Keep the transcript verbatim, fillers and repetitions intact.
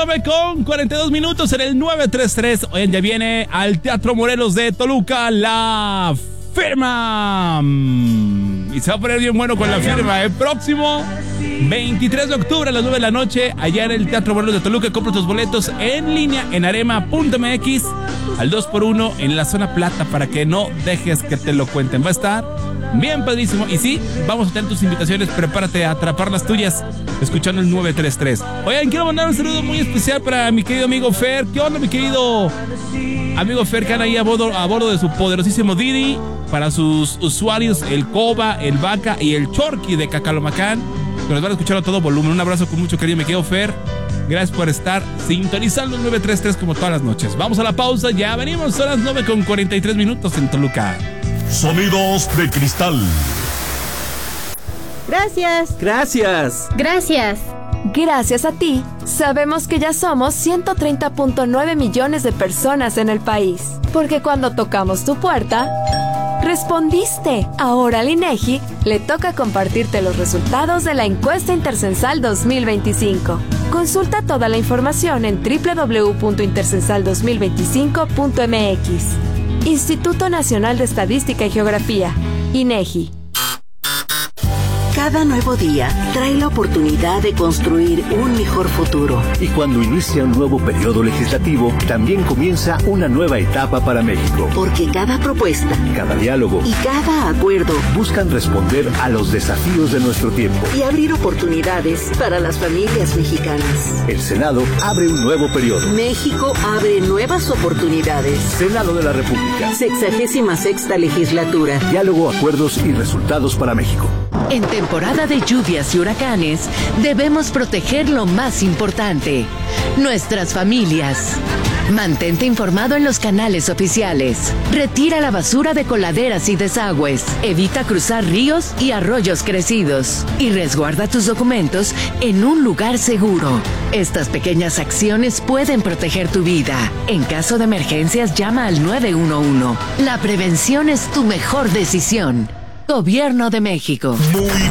nueve con cuarenta y dos minutos en el nueve tres tres. Hoy en día viene al Teatro Morelos de Toluca La Firma. Y se va a poner bien bueno con La Firma. El próximo veintitrés de octubre a las nueve de la noche, allá en el Teatro Morelos de Toluca. Compra tus boletos en línea en arema punto m x al dos por uno en la zona plata para que no dejes que te lo cuenten. Va a estar bien padrísimo. Y sí, vamos a tener tus invitaciones. Prepárate a atrapar las tuyas escuchando el nueve tres tres. Oigan, quiero mandar un saludo muy especial para mi querido amigo Fer. ¿Qué onda, mi querido amigo Fer, que anda ahí a bordo, a bordo de su poderosísimo Didi? Para sus usuarios, el Coba, el Vaca y el Chorqui de Cacalomacán, que nos van a escuchar a todo volumen. Un abrazo con mucho cariño, mi querido Fer. Gracias por estar sintonizando el nueve tres tres como todas las noches. Vamos a la pausa, ya venimos. Son las nueve con cuarenta y tres minutos en Toluca. Sonidos de cristal. Gracias. Gracias. Gracias. Gracias a ti, sabemos que ya somos ciento treinta punto nueve millones de personas en el país. Porque cuando tocamos tu puerta, respondiste. Ahora al INEGI le toca compartirte los resultados de la encuesta intercensal dos mil veinticinco. Consulta toda la información en doble u doble u doble u punto intercensal dos mil veinticinco punto m x. Instituto Nacional de Estadística y Geografía, INEGI. Cada nuevo día trae la oportunidad de construir un mejor futuro. Y cuando inicia un nuevo periodo legislativo, también comienza una nueva etapa para México. Porque cada propuesta, cada diálogo y cada acuerdo buscan responder a los desafíos de nuestro tiempo y abrir oportunidades para las familias mexicanas. El Senado abre un nuevo periodo. México abre nuevas oportunidades. Senado de la República. Sexagésima sexta legislatura. Diálogo, acuerdos y resultados para México. En temporada de lluvias y huracanes, debemos proteger lo más importante, nuestras familias. Mantente informado en los canales oficiales. Retira la basura de coladeras y desagües. Evita cruzar ríos y arroyos crecidos. Y resguarda tus documentos en un lugar seguro. Estas pequeñas acciones pueden proteger tu vida. En caso de emergencias, llama al nueve uno uno. La prevención es tu mejor decisión. Gobierno de México. Muy,